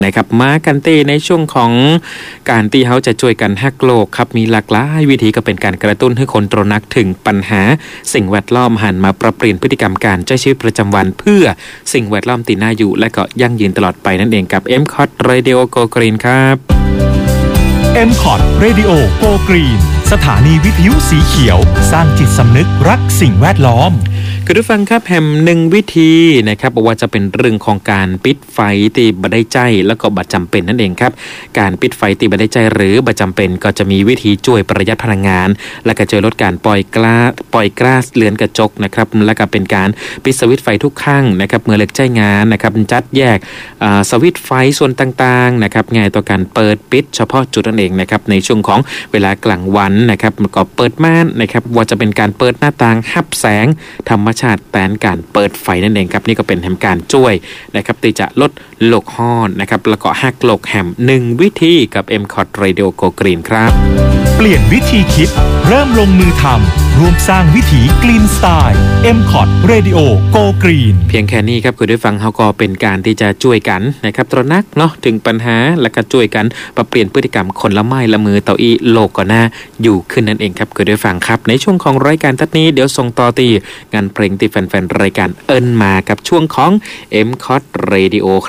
นะครับมากันเต้ในช่วงของการที่เขาจะช่วยกันฮักโลกครับมีหลากหลายวิธีก็เป็นการกระตุ้นให้คนตระหนักถึงปัญหาสิ่งแวดล้อมหันมาปรับเปลี่ยนพฤติกรรมการใช้ชีวิตประจำวันเพื่อสิ่งแวดล้อมตีน่าอยู่และก็ยั่งยืนตลอดไปนั่นเองกับ MCOT Radio Go Green ครับ MCOT Radio Go Green สถานีวิทยุสีเขียวสร้างจิตสำนึกรักสิ่งแวดล้อมคุณผู้ฟังครับแฮมหนึ่งวิธีนะครับบอกว่าจะเป็นเรื่องของการปิดไฟตีบัได้ใจแล้วก็บัดจำเป็นนั่นเองครับการปิดไฟตีบัได้ใจหรือบัดจำเป็นก็จะมีวิธีช่วยประหยัดพลังงานและก็ช่วยลดการปล่อยก๊าซเรือนกระจกนะครับและก็เป็นการปิดสวิตช์ไฟทุกครั้งนะครับเมื่อเลิกใช้งานนะครับจัดแยกสวิตช์ไฟส่วนต่างๆนะครับง่ายต่อการเปิดปิดเฉพาะจุดนั่นเองนะครับในช่วงของเวลากลางวันนะครับก็เปิดม่านนะครับว่าจะเป็นการเปิดหน้าต่างหับแสงธรรมชาติแทนการเปิดไฟนั่นเองครับนี่ก็เป็นแฮมการช่วยนะครับที่จะลดโลกร้อนนะครับแล้วก็ฮักโลกแฮม1วิธีกับ MCOT Radio Go Green ครับเปลี่ยนวิธีคิดเริ่มลงมือทำร่วมสร้างวิถี Green Style MCOT Radio Go Green เพียงแค่นี้ครับคุณผู้ฟังเขาก็เป็นการที่จะช่วยกันนะครับตระหนักเนาะถึงปัญหาและก็ช่วยกันปรับเปลี่ยนพฤติกรรมคนละไม้ละมือเต่าอีโลกก็น่าอยู่ขึ้นนั่นเองครับคุณผู้ฟังครับในช่วงของรายการทัดนี้เดี๋ยวส่งต่อตีงานเพลงที่แฟนๆรายการเอิ้นมากับช่วงของ MCOT Radio ครับ